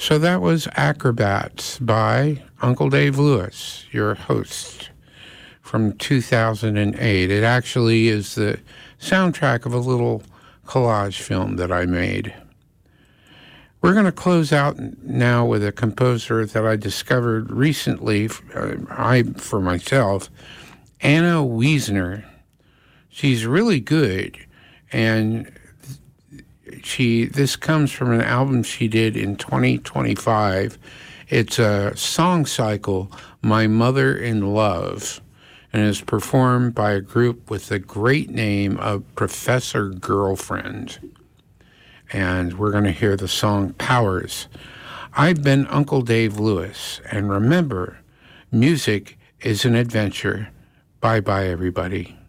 So that was Acrobats by Uncle Dave Lewis, your host, from 2008. It actually is the soundtrack of a little collage film that I made. We're going to close out now with a composer that I discovered recently, for myself, Anna Wiesner. She's really good, and this comes from an album she did in 2025. It's a song cycle, My Mother in Love, and is performed by a group with the great name of Professor Girlfriend. And we're going to hear the song Powers. I've been Uncle Dave Lewis, and remember, music is an adventure. Bye-bye, everybody.